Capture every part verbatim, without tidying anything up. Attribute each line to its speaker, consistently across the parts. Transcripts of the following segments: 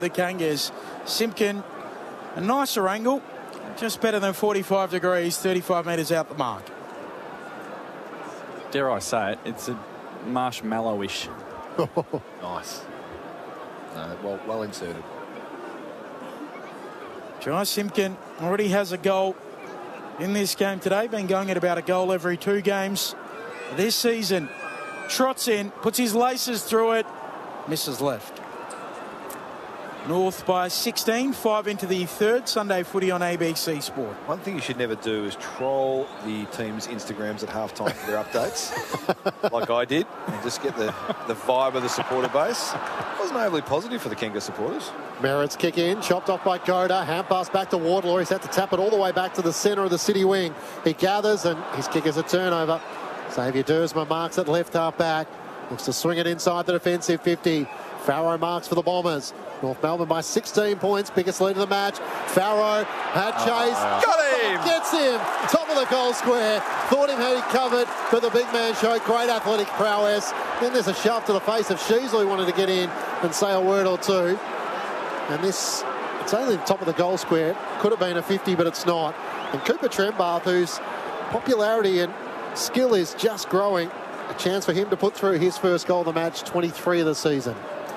Speaker 1: The Kangas. Simpkin, a nicer angle, just better than forty-five degrees, thirty-five metres out the mark.
Speaker 2: Dare I say it, it's a marshmallowish.
Speaker 3: Nice. No, well, well inserted.
Speaker 1: Jai Simpkin already has a goal in this game today, been going at about a goal every two games this season. Trots in, puts his laces through it, misses left. North by sixteen, five into the third. Sunday footy on A B C Sport.
Speaker 3: One thing you should never do is troll the team's Instagrams at halftime for their updates, like I did, and just get the, the vibe of the supporter base. It wasn't overly positive for the Kangas supporters.
Speaker 4: Merritt's kick in, chopped off by Goda. Hand pass back to Wardlaw. He's had to tap it all the way back to the centre of the City wing. He gathers, and his kick is a turnover. Xavier Duursma marks at left half back. Looks to swing it inside the defensive fifty. Farrow marks for the Bombers. North Melbourne by sixteen points, biggest lead of the match. Farrow had chase.
Speaker 3: Oh, got him!
Speaker 4: Gets him! Top of the goal square. Thought him had it covered, but the big man showed great athletic prowess. Then there's a shove to the face of Sheasley, who wanted to get in and say a word or two. And this, it's only the top of the goal square. Could have been a fifty, but it's not. And Cooper Trembath, whose popularity and skill is just growing, a chance for him to put through his first goal of the match, twenty-three of the season.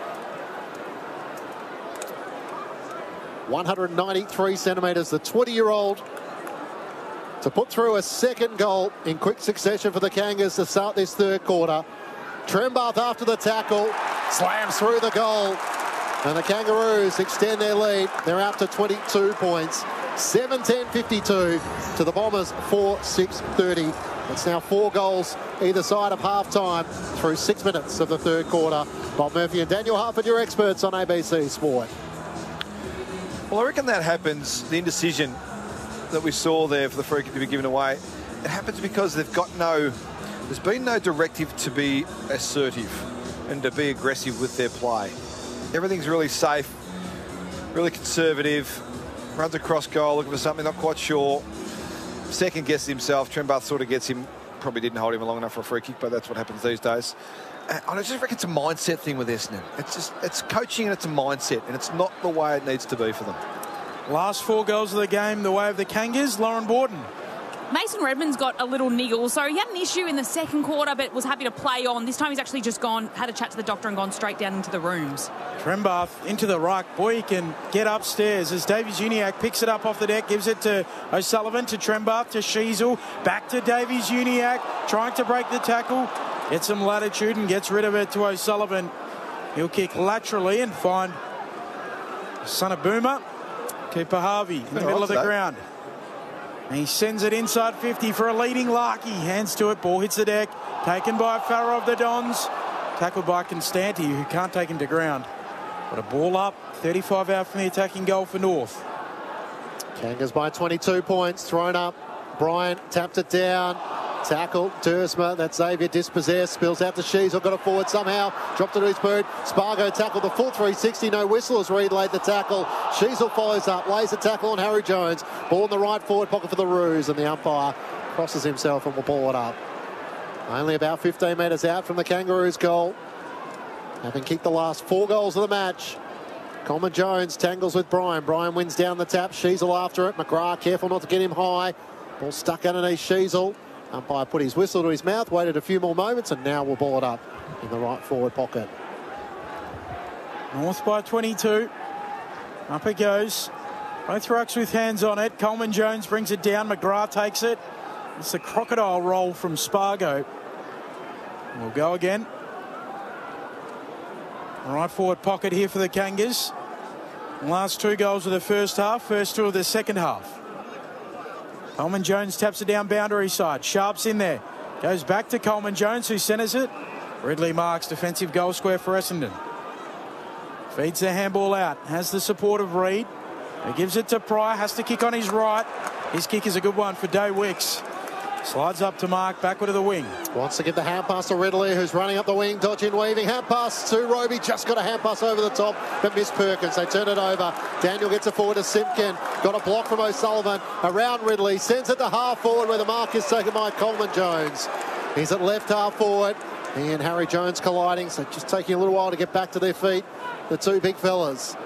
Speaker 4: one hundred ninety-three centimetres, the twenty-year-old, to put through a second goal in quick succession for the Kangas to start this third quarter. Trembath after the tackle, slams through the goal, and the Kangaroos extend their lead. They're out to twenty-two points, seven ten fifty-two to the Bombers, four six thirty. It's now four goals either side of half-time through six minutes of the third quarter. Bob Murphy and Daniel Harford, your experts on A B C Sport.
Speaker 3: Well, I reckon that happens, the indecision that we saw there for the free kick to be given away, it happens because they've got no, there's been no directive to be assertive and to be aggressive with their play. Everything's really safe, really conservative, runs across goal, looking for something, not quite sure. Second guesses himself, Trembath sort of gets him, probably didn't hold him long enough for a free kick, but that's what happens these days. And I just reckon it's a mindset thing with Essendon. It's just, it's coaching and it's a mindset, and it's not the way it needs to be for them.
Speaker 1: Last four goals of the game, the way of the Kangas. Lauren Borden.
Speaker 5: Mason Redmond's got a little niggle, so he had an issue in the second quarter but was happy to play on. This time he's actually just gone, had a chat to the doctor and gone straight down into the rooms.
Speaker 1: Trembath into the ruck. Boy, he can get upstairs as Davies Uniacke picks it up off the deck, gives it to O'Sullivan, to Trembath, to Sheasel, back to Davies Uniacke, trying to break the tackle, gets some latitude and gets rid of it to O'Sullivan. He'll kick laterally and find son of Boomer, Cooper Harvey, in the middle of the ground. And he sends it inside fifty for a leading Larkey. Hands to it, ball hits the deck. Taken by Farrow of the Dons. Tackled by Constanti, who can't take him to ground. But a ball up, thirty-five out from the attacking goal for North.
Speaker 4: Kangas by twenty-two points, thrown up. Bryant tapped it down. Tackle, Duursma, that's Xavier dispossessed, spills out to Sheasel, got it forward somehow, dropped it to his boot. Spargo tackled the full three sixty, no whistle as Reid laid the tackle. Sheasel follows up, lays a tackle on Harry Jones. Ball in the right forward pocket for the Roos, and the umpire crosses himself and will ball it up. Only about fifteen metres out from the Kangaroos' goal. Having kicked the last four goals of the match. Coleman Jones tangles with Bryan. Bryan wins down the tap, Sheasel after it. McGrath careful not to get him high. Ball stuck underneath Sheasel. Umpire put his whistle to his mouth, waited a few more moments, and now we'll ball it up in the right forward pocket.
Speaker 1: North by twenty-two. Up it goes. Both rucks with hands on it. Coleman Jones brings it down. McGrath takes it. It's a crocodile roll from Spargo. We'll go again. Right forward pocket here for the Kangas. Last two goals of the first half, first two of the second half. Coleman Jones taps it down boundary side. Sharp's in there. Goes back to Coleman Jones, who centres it. Ridley marks defensive goal square for Essendon. Feeds the handball out. Has the support of Reid. He gives it to Pryor. Has to kick on his right. His kick is a good one for Day Wicks. Slides up to Mark, backward to the wing.
Speaker 4: Wants to give the hand pass to Ridley, who's running up the wing, dodging, weaving. Hand pass to Roby, just got a hand pass over the top, but missed Perkins. They turn it over. Daniel gets it forward to Simpkin. Got a block from O'Sullivan. Around Ridley, sends it to half forward where the mark is taken by Coleman Jones. He's at left half forward. He and Harry Jones colliding, so just taking a little while to get back to their feet. The two big fellas.